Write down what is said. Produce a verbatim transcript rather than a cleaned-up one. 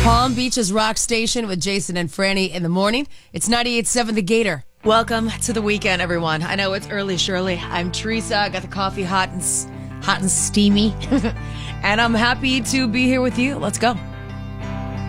Palm Beach's Rock Station with Jason and Franny in the morning. It's ninety-eight point seven The Gator. Welcome to the weekend, everyone. I know it's early, Shirley. I'm Teresa. I got the coffee hot and hot and steamy, and I'm happy to be here with you. Let's go.